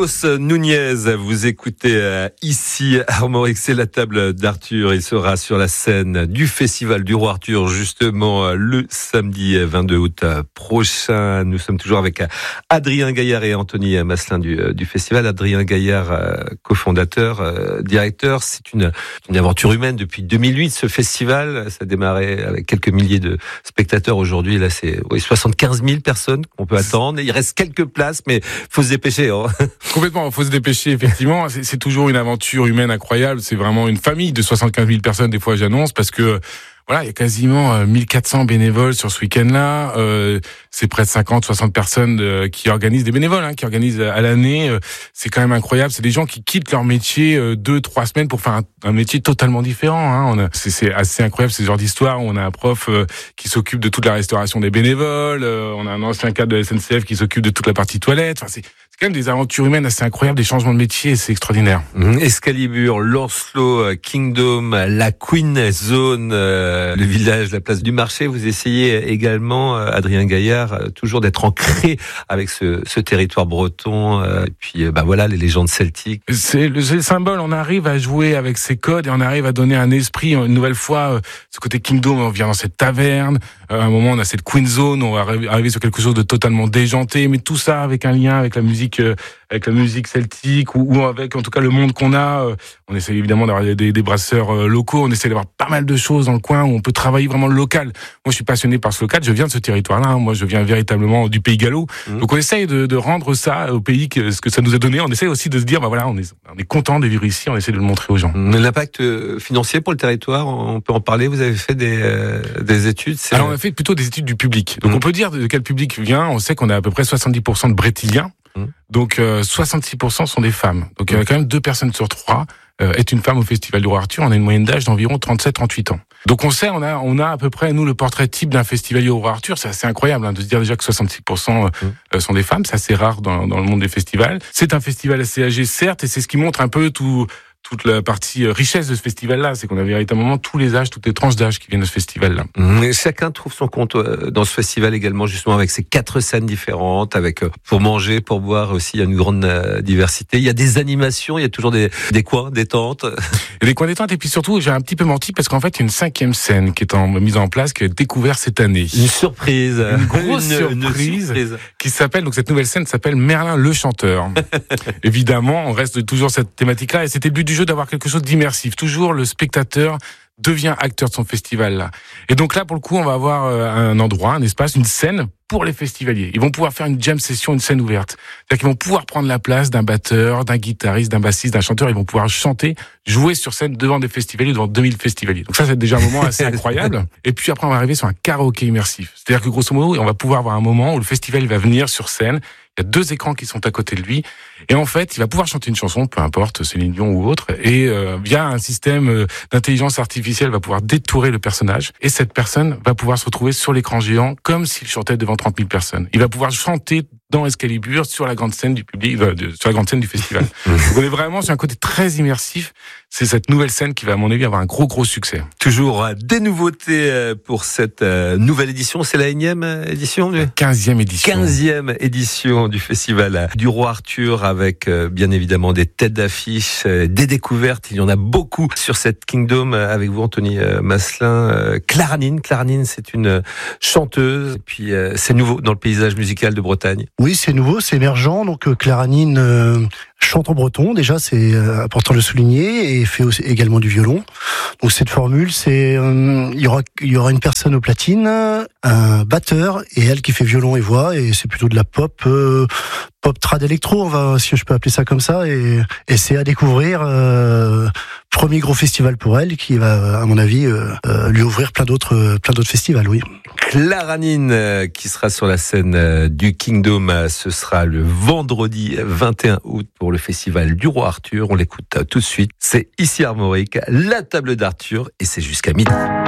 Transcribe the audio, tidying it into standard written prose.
Carlos Nunez, vous écoutez ici Armorique, c'est la table d'Arthur. Il sera sur la scène du Festival du Roi Arthur, justement, le samedi 22 août prochain. Nous sommes toujours avec Adrien Gaillard et Anthony Masselin du festival. Adrien Gaillard, cofondateur, directeur. C'est une aventure humaine depuis 2008, ce festival. Ça a démarré avec quelques milliers de spectateurs. Aujourd'hui, là, c'est 75 000 personnes qu'on peut attendre. Il reste quelques places, mais faut se dépêcher. Hein. Complètement, faut se dépêcher, effectivement. C'est toujours une aventure humaine incroyable. C'est vraiment une famille de 75 000 personnes, des fois, j'annonce, parce que voilà, il y a quasiment 1400 bénévoles sur ce week-end-là. C'est près de 50-60 personnes qui organisent des bénévoles, qui organisent à l'année. C'est quand même incroyable. C'est des gens qui quittent leur métier 2-3 semaines pour faire un métier totalement différent. C'est assez incroyable, ce genre d'histoire. On a un prof qui s'occupe de toute la restauration des bénévoles. On a un ancien cadre de la SNCF qui s'occupe de toute la partie toilette. Enfin, c'est quand même des aventures humaines assez incroyables, des changements de métier, c'est extraordinaire. Excalibur, l'Oslo Kingdom, la Queen Zone, le village, la place du marché. Vous essayez également, Adrien Gaillard, toujours d'être ancré avec ce territoire breton. Et puis, voilà, les légendes celtiques. C'est le symbole. On arrive à jouer avec ces codes et on arrive à donner un esprit. Une nouvelle fois, ce côté Kingdom, on vient dans cette taverne. À un moment, on a cette Queen Zone. On va arriver sur quelque chose de totalement déjanté, mais tout ça avec un lien avec la musique celtique ou avec en tout cas le monde qu'on a. On essaie évidemment d'avoir des brasseurs locaux, on essaie d'avoir pas mal de choses dans le coin où on peut travailler vraiment le local. Moi je suis passionné par ce local, je viens de ce territoire-là, moi je viens véritablement du Pays Gallo. Donc on essaye de rendre ça au pays, ce que ça nous a donné. On essaie aussi de se dire on est content de vivre ici, on essaie de le montrer aux gens. L'impact financier pour le territoire, on peut en parler, vous avez fait des études? Alors on a fait plutôt des études du public. Donc on peut dire de quel public vient, on sait qu'on a à peu près 70% de Brétiliens. Donc 66% sont des femmes. Donc il y a quand même 2 personnes sur 3 est une femme au Festival du Roi Arthur. On a une moyenne d'âge d'environ 37-38 ans. Donc on sait, on a à peu près, nous, le portrait type d'un festivalier au Roi Arthur. C'est assez incroyable de se dire déjà que 66% sont des femmes. C'est assez rare dans le monde des festivals. C'est un festival assez âgé, certes, et c'est ce qui montre un peu toute la partie richesse de ce festival-là, c'est qu'on a véritablement tous les âges, toutes les tranches d'âge qui viennent de ce festival-là. Chacun trouve son compte dans ce festival également, justement avec ses 4 scènes différentes, avec pour manger, pour boire aussi, il y a une grande diversité. Il y a des animations, il y a toujours des coins, des tentes. Et des coins détente, et puis surtout, j'ai un petit peu menti parce qu'en fait, il y a une 5e scène qui est mise en place, qui est découverte cette année. Une surprise. Une grosse surprise qui s'appelle, donc cette nouvelle scène s'appelle Merlin le chanteur. Évidemment, on reste toujours cette thématique-là, et c'était le but du jeu d'avoir quelque chose d'immersif. Toujours le spectateur devient acteur de son festival là. Et donc là, pour le coup, on va avoir un endroit, un espace, une scène pour les festivaliers. Ils vont pouvoir faire une jam session, une scène ouverte. C'est-à-dire qu'ils vont pouvoir prendre la place d'un batteur, d'un guitariste, d'un bassiste, d'un chanteur. Ils vont pouvoir chanter, jouer sur scène devant des festivaliers, devant 2000 festivaliers. Donc ça, c'est déjà un moment assez incroyable. Et puis après, on va arriver sur un karaoké immersif. C'est-à-dire que grosso modo, on va pouvoir avoir un moment où le festival va venir sur scène. Il y a 2 écrans qui sont à côté de lui. Et en fait, il va pouvoir chanter une chanson, peu importe, Céline Dion ou autre. Et via un système d'intelligence artificielle, va pouvoir détourer le personnage. Et cette personne va pouvoir se retrouver sur l'écran géant comme s'il chantait devant 30 000 personnes. Il va pouvoir chanter dans Excalibur sur la grande scène du public, sur la grande scène du festival. Donc on est vraiment sur un côté très immersif. C'est cette nouvelle scène qui va, à mon avis, avoir un gros succès. Toujours des nouveautés pour cette nouvelle édition. C'est la 1e édition? La 15e édition. 15e édition du Festival du Roi Arthur, avec bien évidemment des têtes d'affiche, des découvertes. Il y en a beaucoup sur cette Kingdom avec vous, Anthony Masselin. Claranine, c'est une chanteuse. Et puis c'est nouveau dans le paysage musical de Bretagne. Oui, c'est nouveau, c'est émergent. Donc Claranine chante en breton, déjà, c'est important de le souligner, et fait aussi, également du violon. Donc cette formule, c'est il y aura une personne aux platines, un batteur, et elle qui fait violon et voix, et c'est plutôt de la pop trad électro, si je peux appeler ça comme ça, et c'est à découvrir. Premier gros festival pour elle, qui va, à mon avis, lui ouvrir plein d'autres festivals, oui. Claranine qui sera sur la scène du Kingdom, ce sera le vendredi 21 août pour le Festival du Roi Arthur. On l'écoute tout de suite. C'est ici Armorique, la table d'Arthur, et c'est jusqu'à midi.